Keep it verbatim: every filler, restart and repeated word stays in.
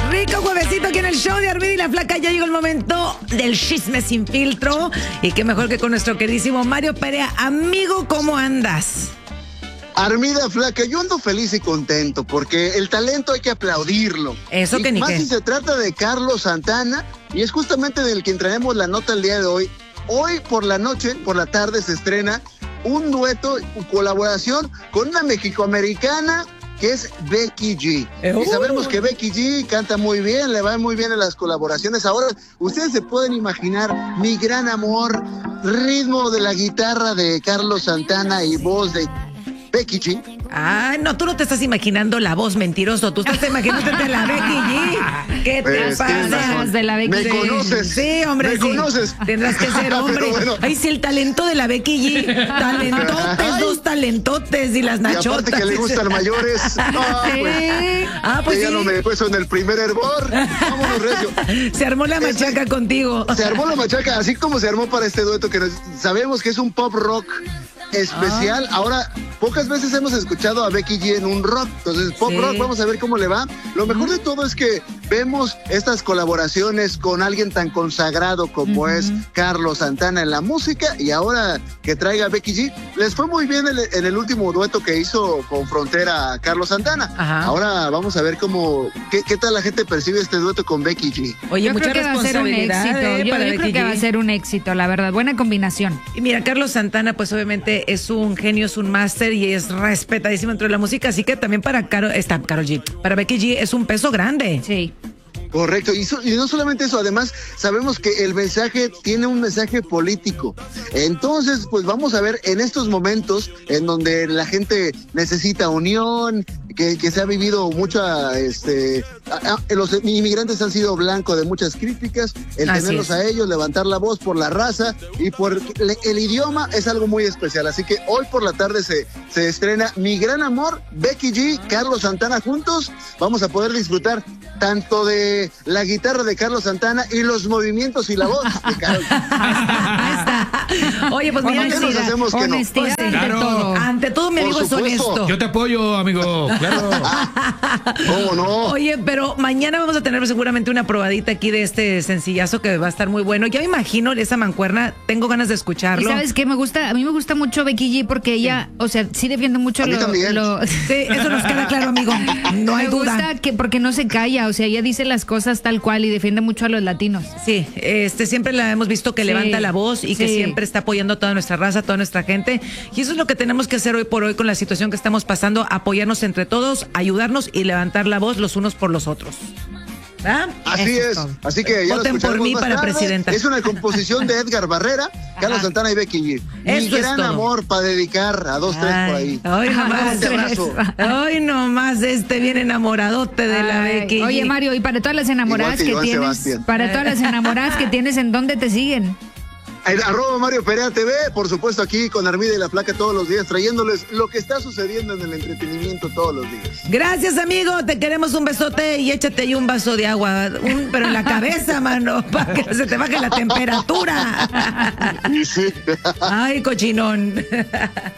Rico juevesito aquí en el show de Armida y la Flaca. Ya llegó el momento del chisme sin filtro. Y qué mejor que con nuestro queridísimo Mario Perea. Amigo, ¿cómo andas? Armida, Flaca, yo ando feliz y contento porque el talento hay que aplaudirlo. Eso y que ni más qué. si se trata de Carlos Santana, y es justamente del quien traemos la nota el día de hoy. Hoy por la noche, por la tarde, se estrena un dueto, colaboración con una mexicoamericana que es Becky G. Uh. Y sabemos que Becky G canta muy bien, le va muy bien en las colaboraciones. Ahora, ustedes se pueden imaginar Mi Gran Amor, ritmo de la guitarra de Carlos Santana y voz de Becky G. Ah, no, tú no te estás imaginando la voz, mentiroso. Tú estás imaginándote la Becky G. ¿Qué te Pues, pasa? De la Becky Me G. conoces. Sí, hombre, Me sí. conoces. Tendrás que ser hombre. Pero bueno. Ay, sí, el talento de la Becky G. Talentotes, Ay. dos talentotes y las Y nachotas. aparte que le gustan mayores. Ah, pues, Ah, pues ella sí. no me puso en el primer hervor. Vámonos, recio. Se armó la machaca Ese- contigo. Se armó la machaca, así como se armó para este dueto que nos- sabemos que es un pop rock especial. Ah. Ahora, pocas veces hemos escuchado a Becky G en un rock. Entonces, pop Sí. rock, vamos a ver cómo le va. Lo mejor de todo es que vemos estas colaboraciones con alguien tan consagrado como Ujú. es Carlos Santana en la música, y ahora que traiga a Becky G. Les fue muy bien en el, en el último dueto que hizo con Frontera Carlos Santana. Ajá. Ahora vamos a ver cómo, qué, qué tal la gente percibe este dueto con Becky G. Oye, Yo mucha creo que va a ser un responsabilidad, éxito. ¿eh? Yo, para yo Becky creo que va a G. ser un éxito, la verdad. Buena combinación. Y mira, Carlos Santana, pues obviamente es un genio, es un máster y es respetadísimo dentro de la música, así que también para Caro, está Karol G, para Becky G es un peso grande. Sí. Correcto, y, so- y no solamente eso, además sabemos que el mensaje tiene un mensaje político. Entonces, pues vamos a ver en estos momentos en donde la gente necesita unión, que, que se ha vivido mucha, este, a- a- los inmigrantes han sido blanco de muchas críticas, el Así tenerlos es. a ellos, levantar la voz por la raza y por el, el idioma es algo muy especial. Así que hoy por la tarde se, se estrena Mi Gran Amor, Becky G, Carlos Santana juntos. Vamos a poder disfrutar tanto de la guitarra de Carlos Santana y los movimientos y la voz de Carlos. Ahí está. Oye, pues mira, ¿Por qué nos Honestidad, hacemos que no? honestidad ante Claro. todo. ante todo mi Por amigo es supuesto. honesto. Yo te apoyo, amigo. Claro. ¿Cómo no? Oye, pero mañana vamos a tener seguramente una probadita aquí de este sencillazo que va a estar muy bueno. Ya me imagino esa mancuerna, tengo ganas de ¿Y escucharlo. sabes qué? Me gusta, a mí me gusta mucho Becky G porque ella, o sea, sí defiende mucho A mí lo, también. lo- Sí, eso nos queda claro, amigo. No hay me duda. gusta que porque no se calla, o sea, ella dice las cosas tal cual y defiende mucho a los latinos. Sí, este siempre la hemos visto que Sí, levanta la voz y que sí. siempre está apoyando a toda nuestra raza, a toda nuestra gente. Y eso es lo que tenemos que hacer hoy por hoy con la situación que estamos pasando, apoyarnos entre todos, ayudarnos y levantar la voz los unos por los otros. ¿Ah? Así Eso es, todo. así que ya lo Voten por escucharemos mí más para tarde. presidenta. Es una composición de Edgar Barrera, Carlos Santana y Becky G. Mi Eso es gran todo. amor para dedicar a dos, tres por ahí. Ay, hoy nomás, Fuerte abrazo. hoy nomás este bien enamoradote de la Ay, Becky. Oye, Mario, y para todas las enamoradas Igual que que Joan tienes, Sebastián. para todas las enamoradas que tienes, ¿en dónde te siguen? En arroba Mario Perea T V, por supuesto aquí con Armida y la Flaca todos los días, trayéndoles lo que está sucediendo en el entretenimiento todos los días. Gracias, amigo. Te queremos un besote y échate ahí un vaso de agua, un- pero en la cabeza, mano, para que se te baje la temperatura. Sí. Ay, cochinón.